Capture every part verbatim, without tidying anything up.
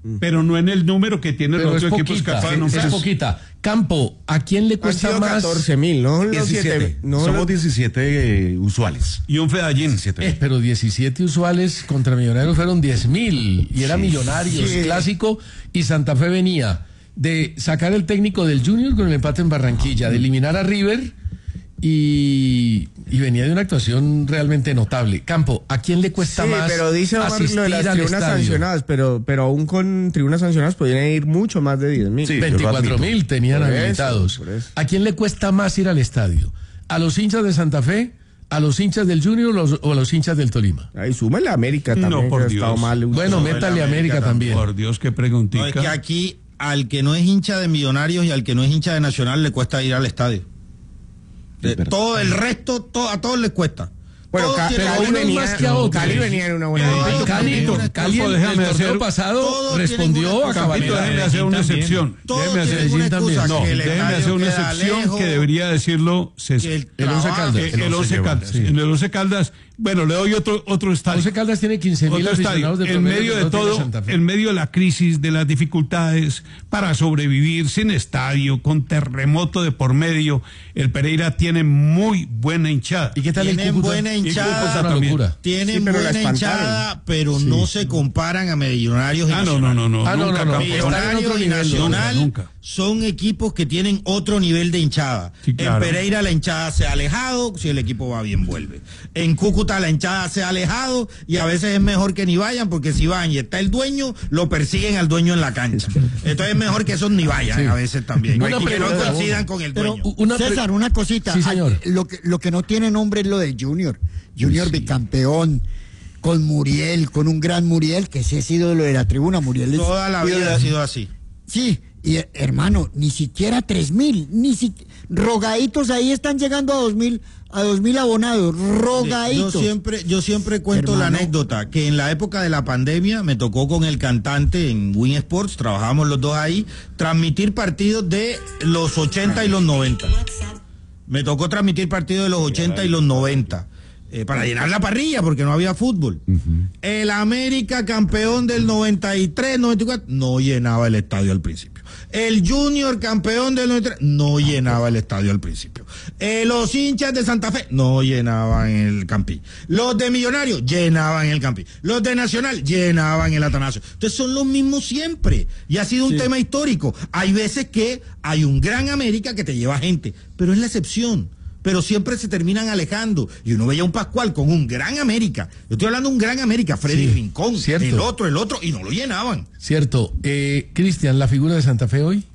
pero no en el número que tienen Pero los es otros equipos poquita, capaces. es poquita. Campo, ¿a quién le cuesta más? catorce mil, ¿no? Los diecisiete. siete, no, Somos los- diecisiete eh, usuales. Y un Fedallín. diecisiete. Eh, pero diecisiete usuales contra Millonarios fueron diez mil y era Millonarios, Sí. clásico, y Santa Fe venía de sacar el técnico del Junior con el empate en Barranquilla, de eliminar a River y, y venía de una actuación realmente notable. Campo, ¿a quién le cuesta Sí, más pero dice Omar asistir lo de las al tribunas estadio? sancionadas, pero, pero aún con tribunas sancionadas podrían ir mucho más de diez mil. Sí. veinticuatro mil tenían Por eso, habilitados. por eso. ¿A quién le cuesta más ir al estadio? ¿A los hinchas de Santa Fe? ¿A los hinchas del Junior o, los- o a los hinchas del Tolima? Ahí súmale a América también, No, por que ha Dios. estado mal. Bueno, No, métale a el América América también. Por Dios, qué preguntita. No, es que aquí al que no es hincha de Millonarios y al que no es hincha de Nacional le cuesta ir al estadio. De verdad. todo el resto, to- a todos les cuesta. Bueno, Todos Ca- tienen pero Cali unos venía, más que a otros. Cali venía en una buena Todos dinámica. Cali, tienen una- Cali Campo, el, déjame el torneo hacer- pasado todos respondió tienen a una- Campito, cabalidad. déjeme hacer una también. excepción. Todos Déjeme hacer, tienen una Medellín también. excusa, no, que el déjeme estadio hacer una queda excepción lejos, que debería decirlo César. que el, El Once trabajo- Caldas. El, el Once Caldas. En el Once Caldas, bueno, le doy otro, otro estadio. Once Caldas tiene quince mil Otro estadio. aficionados de En promedio medio que de no tiene todo, Santa Fe. en medio de la crisis, de las dificultades, para sobrevivir sin estadio, con terremoto de por medio, el Pereira tiene muy buena hinchada. ¿Y qué tal el Tienen Cúcuta? buena Y Cúcuta hinchada, es una también. locura. Tienen Sí, pero la buena espantaron. hinchada, pero no se comparan a Millonarios y Ah, no, Nacional. no, no, no. Ah, no, nunca, no, no. campeón. Están en Millonarios otro y nivel, Nacional nunca, nunca. son equipos que tienen otro nivel de hinchada. Sí, claro. En Pereira la hinchada se ha alejado, si el equipo va bien vuelve. En Cúcuta la hinchada se ha alejado y a veces es mejor que ni vayan, porque si van y está el dueño, lo persiguen al dueño en la cancha. Entonces es mejor que esos ni vayan Sí. a veces también. Una y que no pregunta, coincidan con el Pero, dueño. U- una pre- César, una cosita. Sí, señor. Ay, Lo que, lo que no tiene nombre es lo de Junior. Junior bicampeón, con Muriel, con un gran Muriel, que sí ha sido de lo de la tribuna. Muriel es Toda la vida ídolo. ha sido así. Sí, y eh, hermano, ni siquiera tres mil, ni si, rogaditos ahí están llegando a dos mil, a dos mil abonados, Yo rogaditos. siempre, yo siempre cuento la Hermano. anécdota que en la época de la pandemia me tocó con el cantante en Win Sports, trabajamos los dos ahí, transmitir partidos de los ochenta y los noventa. Me tocó transmitir partidos de los ochenta y los noventa. eh, para llenar la parrilla porque no había fútbol. El América campeón del noventa y tres, noventa y cuatro no llenaba el estadio al principio. El Junior campeón del noventa y tres no llenaba el estadio al principio. Eh, los hinchas de Santa Fe no llenaban el Campín. Los de Millonarios llenaban el Campín. Los de Nacional llenaban el Atanasio. Entonces son los mismos siempre. Y ha sido un Sí. tema histórico. Hay veces que hay un gran América que te lleva gente, pero es la excepción. Pero siempre se terminan alejando. Y uno veía un Pascual con un gran América. Yo estoy hablando de un gran América, Freddy Sí, Rincón, cierto. el otro, el otro, y no lo llenaban. Cierto. Eh, Cristian, ¿la figura de Santa Fe hoy?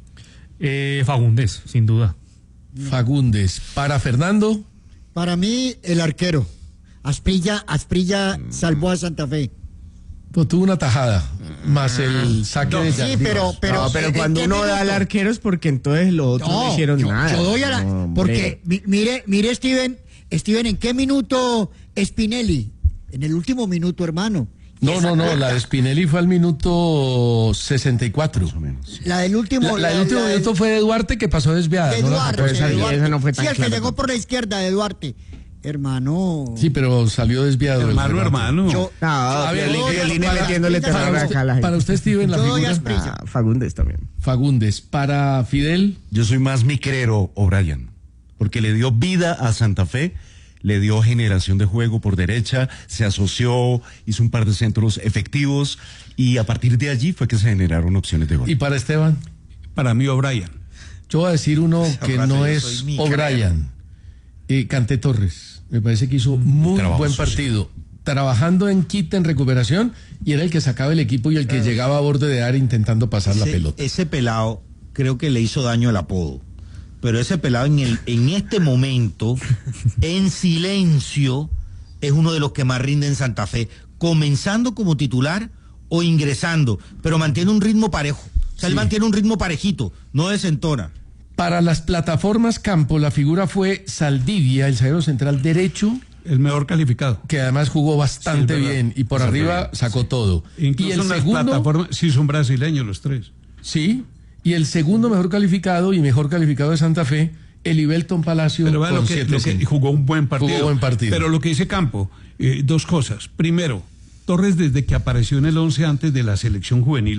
Eh, Fagundes, sin duda. Fagundes. Para Fernando, Para mí, el arquero. Asprilla, Asprilla salvó a Santa Fe. pues tuvo una tajada, más el saque de Sí, Jardín. pero, pero, no, pero ¿en cuando qué uno da al minuto? arquero es porque entonces los otros no, hicieron yo, nada. yo doy a la, No, hombre. porque mi- mire, mire Steven, Steven, ¿en qué minuto Spinelli? En el último minuto, hermano. Y No, esa no, no, cosa, la de Spinelli fue al minuto sesenta y cuatro. Más o menos. La del último. La, la del último la del- minuto fue de Duarte que pasó desviada. de ¿no? La Duarte, tapó esa- esa- de Duarte. esa no fue tan Sí, el que clara llegó tampoco. por la izquierda de Duarte. Hermano. Sí, pero salió desviado. el Hermano, remate. hermano. Yo, No, A ver, Violín, yo- Violín para- metiéndole para terror Para acá a la usted, gente. para usted, Steven, la Yo doy figura. Asprilla. Ah, Fagundes también. Fagundes. Para Fidel, Yo soy más miquerero O'Brien, porque le dio vida a Santa Fe, le dio generación de juego por derecha, se asoció, hizo un par de centros efectivos y a partir de allí fue que se generaron opciones de gol. y para Esteban. Para mí, O'Brien. Yo voy a decir uno que rato no yo es soy mi O'Brien. Eh, Canté Torres. Me parece que hizo muy Trabajo buen social. partido. Trabajando en quita, en recuperación, y era el que sacaba el equipo y el que llegaba a borde de área intentando pasar la Ese, pelota. ese pelado creo que le hizo daño el apodo. Pero ese pelado en, el, en este momento, en silencio, es uno de los que más rinde en Santa Fe, comenzando como titular o ingresando, pero mantiene un ritmo parejo. O sea, él Sí. mantiene un ritmo parejito, no desentona. Para las plataformas campo, la figura fue Saldivia, el zaguero central derecho, El mejor calificado. que además jugó bastante Sí, es verdad. bien y por Sí, arriba sí. sacó todo. Incluso y el en las segundo, plataformas, sí, son brasileños los tres. sí, y el segundo mejor calificado y mejor calificado de Santa Fe, Elibelton Palacio Pero vea, con lo que, siete lo que cinco. jugó un buen partido. Jugó buen partido. Pero lo que dice Campo, eh, dos cosas. Primero, Torres desde que apareció en el once antes de la selección juvenil